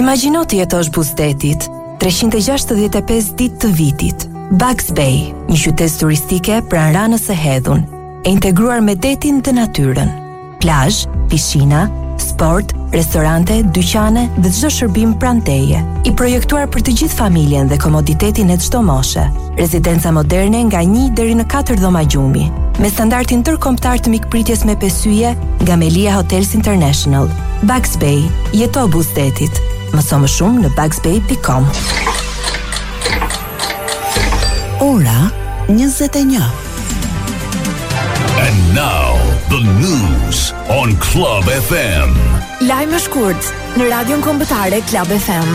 Imagjino të jetosh buzëdetit, 365 ditë të vitit. Bugs Bay, një qytet turistike pranë Ranës së Hedhun, e integruar me detin dhe natyrën. Plazh, pishina, sport, restorante, dyqane dhe çdo shërbim pranë teje. I projektuar për të gjithë familjen dhe komoditetin e çdo moshe. Rezidenca moderne nga 1 deri në 4 dhoma gjumi, me standardin ndërkombëtar të mikpritjes me pesyje nga Melia Hotels International. Bugs Bay, jeto buzëdetit. Mëso më shumë në bugsbay.com. Ora 21. And now, the news on Club FM. Lajme shkurt në radion kombëtare Club FM.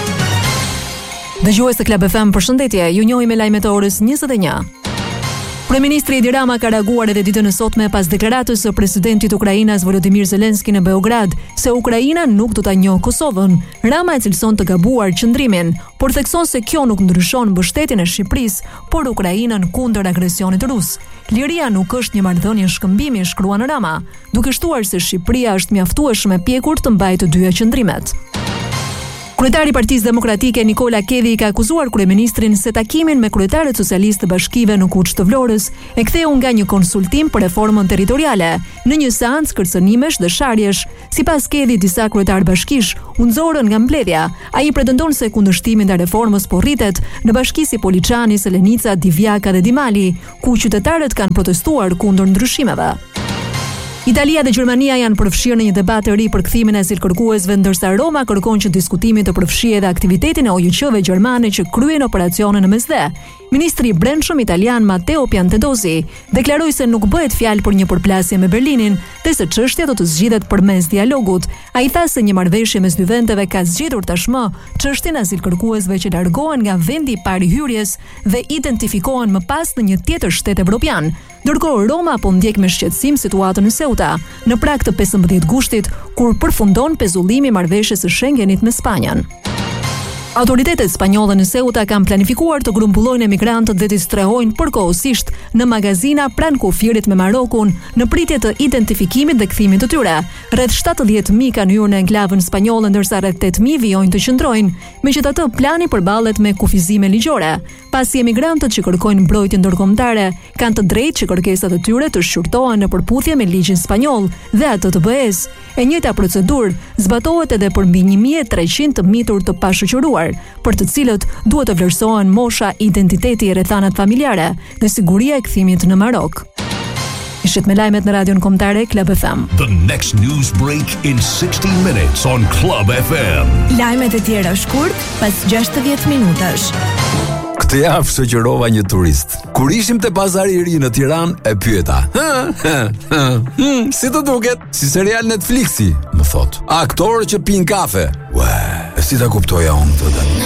Dëgjues të Club FM, përshëndetje. Ju njohim me lajmet e orës 21. Kryeministri Edi Rama ka reaguar edhe ditën e sotme pas deklaratës së presidentit Ukrainas Volodymyr Zelenski në Beograd se Ukraina nuk do ta njohë Kosovën. Rama e cilëson të gabuar qëndrimin, por thekson se kjo nuk ndryshon mbështetjen e Shqipërisë por Ukrainën kundër agresionit rus. Liria nuk është një marrëdhënie shkëmbimi, shkruan Rama, duke shtuar se Shqipëria është mjaftueshëm e pjekur të mbajë të dyja qëndrimet. Kryetari i Partisë Demokratike Nikola Kedhi ka akuzuar kryeministrin se takimin me kryetarët socialistë të bashkive në Kuç të Vlorës e ktheu nga një konsultim për reformën territoriale në një seancë kërcënimesh dhe sharjesh. Sipas Kedhi, disa kryetarë bashkish u nxorën nga mbledhja. Ai pretendon se kundërshtimi ndaj reformës po rritet në bashki si Poliçani, Selenica, Divjaka dhe Dimali, ku qytetarët kanë protestuar kundër ndryshimeve. Italia dhe Gjermania janë përfshirë në një debat të ri për kthimin e asilkërkuesve, ndërsa Roma kërkon që diskutimi të përfshijë edhe aktivitetin e OJQ-ve gjermane që kryen operacione në mesdhe. Ministri i Brendshëm italian Matteo Piantedosi deklaroi se nuk bëhet fjalë për një përplasje me Berlinin, dhe se çështja do të zgjidhet përmes dialogut. Ai tha se një marrëveshje mes dy vendeve ka zgjedhur tashmë çështjen e asilkërkuesve që largohen nga vendi i parë i hyrjes dhe identifikohen më pas në një tjetër shtet evropian. Ndërkohë Roma po ndjek me shqetësim situatën në Ceuta, në prag të 15 gushtit, kur përfundon pezullimi i marrëveshjes së Schengenit me Spanjën. Autoritetet spanjolle në Ceuta kanë planifikuar të grumbullojnë emigrantët dhe të strehojnë përkohësisht në magazina pranë kufirit me Marokun në pritje të identifikimit dhe kthimit të tyre. Rreth 70.000 kanë hyrë në enklavën spanjolle, ndërsa rreth 8.000 vijojnë të qëndrojnë. Megjithatë, plani përballet me kufizime ligjore, pasi emigrantët që kërkojnë mbrojtje ndërkombëtare kanë të drejtë që kërkesat e tyre të shqyrtohen në përputhje me ligjin spanjoll dhe atë të BE-s. E njëjta procedurë zbatohet edhe për mbi 1.300 të mitur të pashoqëruar, për të cilët duhet të vlerësohen mosha, identiteti, rrethanat familjare dhe siguria e kthimit në Marok. Ishit me lajmet në radion kombëtare Club FM. The next news break in 60 minutes on Club FM. Lajmet e tjera shkurt pas 60 minutash. Këtë javë shoqërova një turist. Kur ishim te pazari i ri në Tiranë, e pyeta: si të duket? Si serial Netflixi, më thot. Aktorë që pinë kafe. Ue, si ta kuptoja unë këtë tani?